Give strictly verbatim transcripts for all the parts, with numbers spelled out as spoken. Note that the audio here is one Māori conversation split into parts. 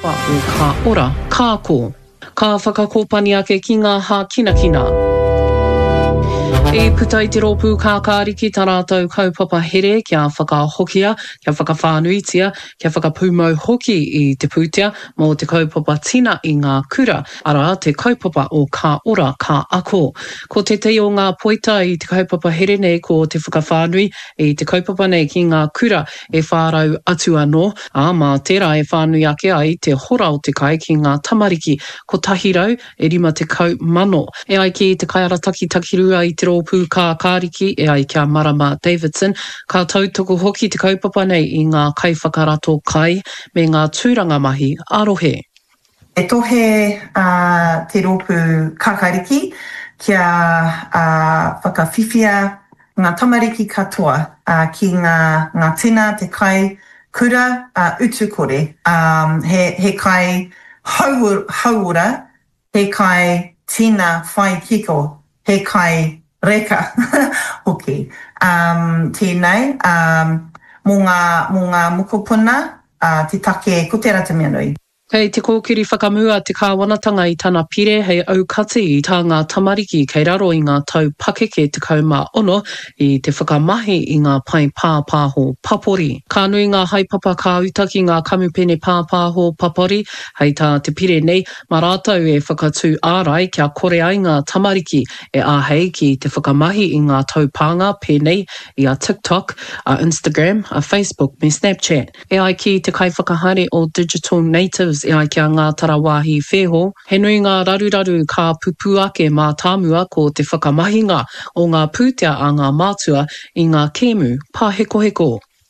kaupapa o ka ora, ka ko. Ka whakakopani ake ki ngā hā kina kina. E putai te rōpū kā kāriki tā rātou kaupapa here kia whakahokia, kia whakawhānuitia, kia whakapūmau hoki i te pūtea mō te kaupapa tina i ngā kura, ara te kaupapa o kā ora, kā ako. Ko te te o ngā poita i te kaupapa here nei ko te whakawhānui i te kaupapa nei ki ngā kura e whārau atu anō, a mā tērā e whānui ake ai te hora o te kai ki ngā tamariki, ko tahirau e rima te kau mano. E ai ki te kaiarataki takirua i te rōpū Pū kā kāriki e ai kia Marama Davidson, ka tautoko hoki te kaupapa nei i ngā kai whakarato kai me ngā tūranga mahi arohe. E tohe uh, te rōpū kā kāriki kia uh, whakawhiwhia ngā tamariki katoa uh, ki ngā, ngā tina te kai kura uh, utu kore. Um, he, he kai hau, hauora, he kai tina whai kiko, he kai reka, hoki. Um, tēnei, um, mō ngā, mō ngā mukopuna, uh, te take ko te rata mea nui. Kei te kōkiri whakamua te kāwanatanga i tāna pire hei aukati i tā ngā tamariki kei raro i ngā tau pakeke te kaumā ono i te whakamahi i ngā pai pāpāho papori. Ka nui ngā haipapa ka utaki ngā kamupene pāpāho papori hei tā te pire nei, mā rātou e whakatū ārai kia kore ai ngā tamariki e āhei ki te whakamahi i ngā tau pānga pēnei i a TikTok, a Instagram, a Facebook me Snapchat. E ai ki te kai whakahare o Digital Natives e ai kia ngā tarawāhi wheho, he nui ngā raruraru ka pupu ake mā tāmua ko te whakamahinga o ngā pūtea a ngā mātua i ngā kēmu pāheko heko.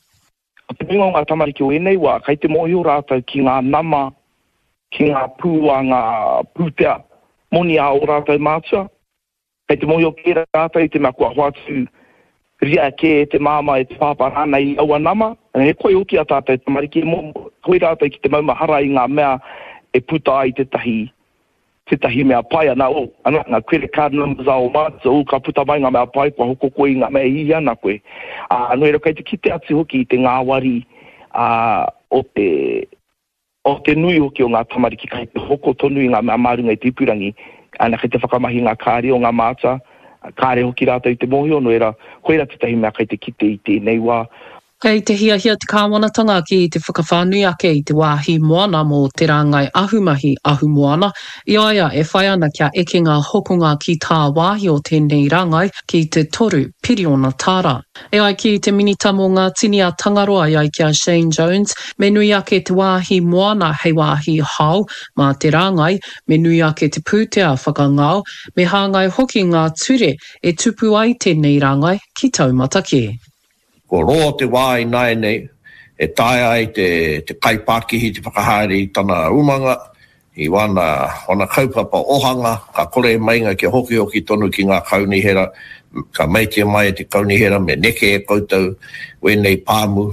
Te pingo ngā tamariki o enei wā, kai te mohi o rātou ki ngā nama, ki ngā pūa ngā pūtea, moni a o rātou mātua. Kai te mohi o ki rātou i te mea kua hoatu, ria ke te māma e te pāparana i aua nama, e koe oki a tātou tamariki, koe rātou ki te maumahara i ngā mea e puta ai te tahi, te tahi mea pai ana o, ana ngā credit card numbers a o mātua, o ka puta mai ngā mea pai, kua hoko koe i ngā mea i ana koe. Uh, Noi rau kai te kite atu hoki i te ngā wari uh, o, te, o te nui hoki o ngā tamariki, kai te hoko tonu i ngā mea marunga i te ipurangi, ana kai te whakamahi ngā kāre o ngā mātua, kāre hoki rātou i te mohi ono era, koe rā te tahi mea kai te kite i tēnei wā. Kei te hia hia te kāwanatanga ki te whakawhānui ake i te wāhi moana mō te rāngai ahumahi ahu moana. I aia e whai ana kia eke ngā hokonga ki tā wāhi o tēnei rāngai ki te toru piriona tāra. E ai ki te minita mō ngā tini a tangaroa i ai kia Shane Jones, me nui ake te wāhi moana hei wāhi hau mā te rāngai, me nui ake te pūtea whakangau, me hāngai hoki ngā ture e tupu ai tēnei rāngai ki taumataki. Ko roa te wāi nai nei, e tae ai te, te kaipākihi te whakahare i tana umanga, i wana, wana kaupapa ohanga, ka kore mainga ki hoki hoki tonu ki ngā kaunihera, ka maitia mai te kaunihera, me neke e koutou, wenei pāmu,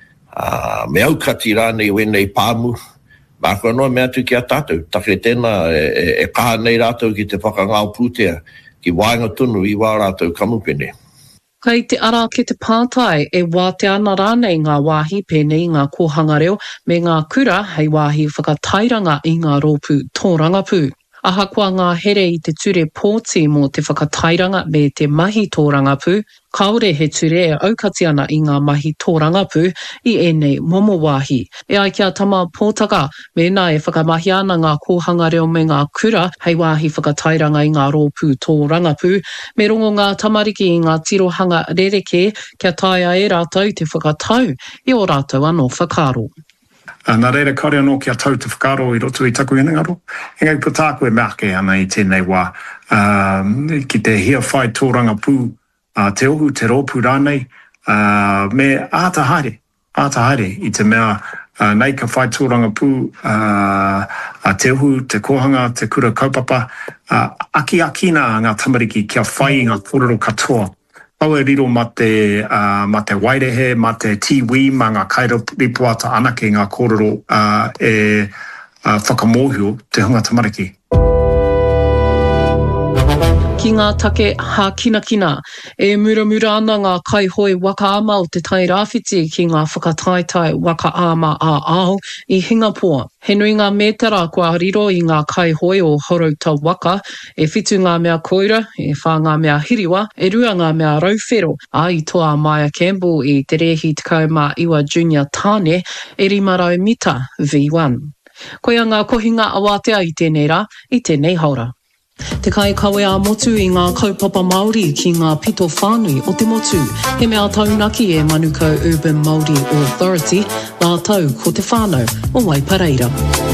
uh, me aukati rānei wenei pāmu, mā kua noa mea tu ki a tātou, take tēnā e, e, e kaha nei rātou ki te whakangau pūtea, ki wāinga tunu i wā rātou kamupene. Kei te ara ke te pātai e wā te ana rānei ngā wāhi pēnei ngā kōhanga reo me ngā kura hei wāhi whakatairanga i ngā rōpū tōrangapū. Aha kua ngā here i te ture pōti mō te whakatairanga me te mahi tōrangapū, kaore he ture e aukati ana i ngā mahi tōrangapū i enei momo wāhi. E ai kia tama pōtaka, mēnā e whakamahi ana ngā kōhanga reo me ngā kura hei wāhi whakatairanga i ngā rōpū tōrangapū, me rongo ngā tamariki i ngā tirohanga rereke kia taia e rātou te whakatau i o rātou anō whakaro. Uh, nā reira kore anō kia tau te whakaro i roto i taku inangaro. Engai putāku e meake ana i tēnei wā. Uh, ki te hia whai tōranga pū, uh, te ohu, te rōpū rānei, uh, me āta haere, āta haere i te mea uh, nei ka whai tōranga pū, uh, te ohu, te kohanga, te kura kaupapa, uh, aki akina ngā tamariki kia whai ngā kōrero katoa. Pau e riro ma te, uh, ma te wairehe, ma te tiwi, ma ngā kairaripuata anake ngā kōrero uh, e uh, whakamohio te hunga tamariki. Ki ngā take ha kina kina, e mura mura ana ngā kaihoi waka ama o te tai rāwhiti ki ngā whakataitai waka ama a ao i Hingapore. He nui ngā mētara kua riro i ngā kaihoi o Horouta Waka, e whitu ngā mea koira, e whā ngā mea hiriwa, e rua ngā mea rauwhero, a i toa Maya Campbell i te rehi tekau mā iwa junior tāne, e rimarau mita V one. Koia ngā kohinga awatea i tēnei rā, i tēnei haura. Te kai kawe a motu i ngā kaupapa Māori ki ngā pito whānui o te motu. He mea taunaki e Manukau Urban Māori Authority, nā tau ko te whānau o Waipareira.